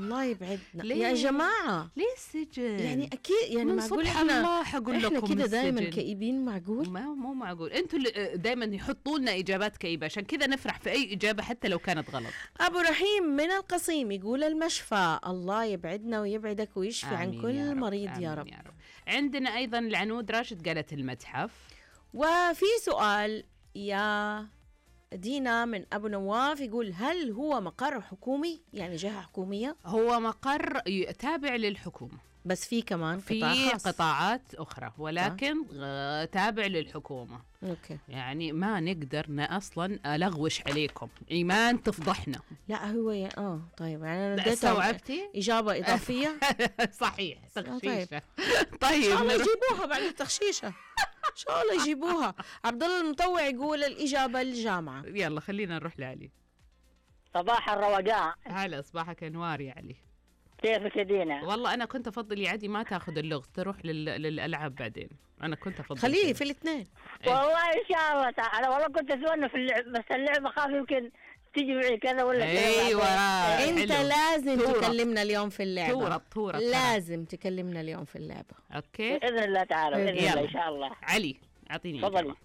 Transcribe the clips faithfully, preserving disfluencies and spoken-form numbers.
الله يبعدنا ليه؟ يا جماعة. ليه السجن؟ يعني أكيد يعني معقول إحنا الله حقول إحنا لكم كده دائما السجن. كئيبين؟ معقول؟ ما مو معقول، انتوا اللي دائما يحطوا لنا اجابات كئيبه، عشان كذا نفرح في اي اجابه حتى لو كانت غلط. أبو رحيم من القصيم يقول المشفى. الله يبعدنا ويبعدك ويشفي عن كل مريض يا رب. يا رب. عندنا ايضا العنود راشد قالت المتحف. وفي سؤال يا دينا من أبو نواف يقول هل هو مقر حكومي يعني جهة حكومية؟ هو مقر تابع للحكومة، بس في كمان في قطاع خاص. قطاعات أخرى ولكن آه. تابع للحكومة. أوكي. يعني ما نقدر أصلا ألغوش عليكم إيمان تفضحنا. لا هو ي... آه طيب يعني أنا استوعبتي إجابة إضافية. صحيح تخشيشة. طيب طيب إن شاء الله يجيبوها بعد التخشيشة، إن شاء الله يجيبوها. عبد الله المطوع يقول الإجابة الجامعة. يلا خلينا نروح لعلي. صباح الروقان. هلا صباحك انوار يا علي. كيفك يا دينا؟ والله انا كنت افضل يا عدي ما تاخذ اللغز، تروح لل... للالعاب بعدين. انا كنت افضل خليه في الاثنين. ايه؟ والله ان شاء الله تعالى. والله كنت اتمنى في اللعب، بس اللعبه خاف يمكن تيجي معي كذا ولا كذا. ايوه انت حلو. لازم تورط. تكلمنا اليوم في اللعبه. تورط تورط لازم تكلمنا اليوم في اللعبه. اوكي باذن الله تعالى. باذن يلا. الله ان شاء الله. علي اعطيني تفضلي. إجابة.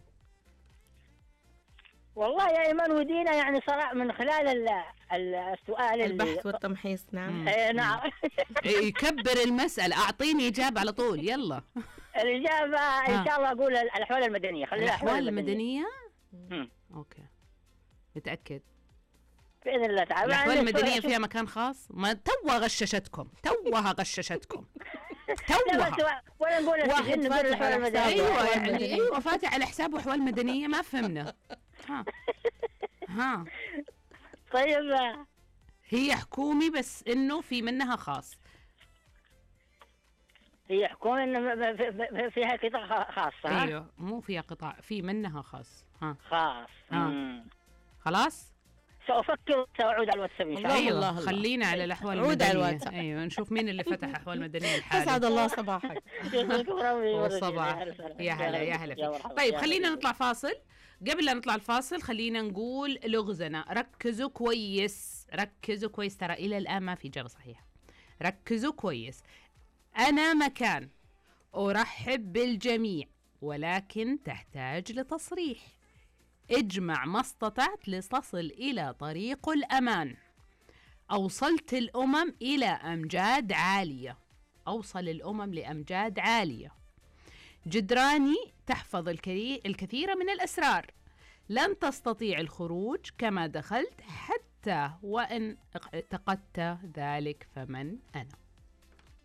والله يا ايمان ودينا يعني صراحه من خلال ال ال السؤال البحث والتمحيص. نعم. اي نعم. يكبر المسألة. اعطيني إجابة على طول يلا. الاجابه ان شاء الله اقول الاحوال المدنيه. خلينا الأحوال المدنية. مم. اوكي متأكد؟ باذن الله تعالى. الأحوال المدنية فيها مكان خاص؟ ما توها غششتكم، توها غششتكم. توها. ولا نقول واحد نقول فاتح الأحوال على المدنية. ايوه أحوال يعني مدنية. ايوه فاتح على حساب أحوال مدنية. ما فهمنا. ها ها طيب هي حكومي بس انه في منها خاص. هي حكومة إنه فيها قطاع خاص. ها؟ ايوه مو فيها قطاع، في منها خاص. ها خاص. ها. مم. خلاص سأفكر سأعود على الواتساب إن شاء الله. ايوه الله الله. خلينا على الاحوال عود على المدنيه. الواتساب. ايوه نشوف مين اللي فتح احوال مدنيه الحالي. اسعد الله صباحك. والصباح. يا هلا يا هلا فيك. طيب خلينا نطلع فاصل. قبل لا نطلع الفاصل خلينا نقول لغزنا. ركزوا كويس ركزوا كويس، ترى الى الان ما في اجابه صحيحه. ركزوا كويس. انا مكان ارحب بالجميع ولكن تحتاج لتصريح. اجمع ما استطعت لتصل إلى طريق الأمان. أوصلت الأمم إلى أمجاد عالية. أوصل الأمم لأمجاد عالية. جدراني تحفظ الكثير من الأسرار. لن تستطيع الخروج كما دخلت حتى وإن اعتقدت ذلك فمن أنا.